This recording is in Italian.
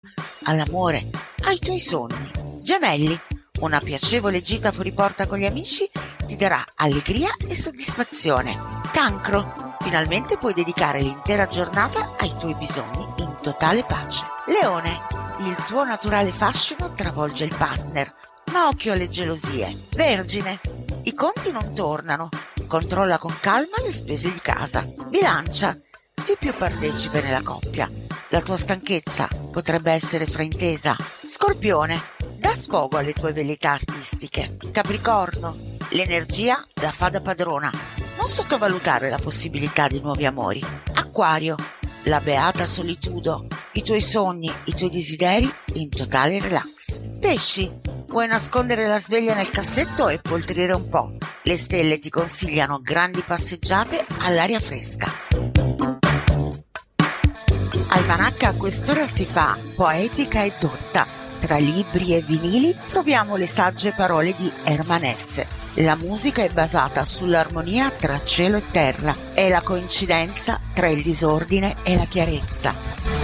all'amore, ai tuoi sogni. Gemelli, una piacevole gita fuori porta con gli amici ti darà allegria e soddisfazione. Cancro, finalmente puoi dedicare l'intera giornata ai tuoi bisogni in totale pace. Leone, il tuo naturale fascino travolge il partner, ma occhio alle gelosie. Vergine, i conti non tornano, controlla con calma le spese di casa. Bilancia, sii più partecipe nella coppia, la tua stanchezza potrebbe essere fraintesa. Scorpione, dà sfogo alle tue velleità artistiche. Capricorno, l'energia la fa da padrona, non sottovalutare la possibilità di nuovi amori. Acquario, la beata solitudo, i tuoi sogni, i tuoi desideri in totale relax. Pesci, vuoi nascondere la sveglia nel cassetto e poltrire un po'. Le stelle ti consigliano grandi passeggiate all'aria fresca. Almanacca a quest'ora si fa poetica e dotta. Tra libri e vinili troviamo le sagge parole di Hermann Hesse. La musica è basata sull'armonia tra cielo e terra, è la coincidenza tra il disordine e la chiarezza.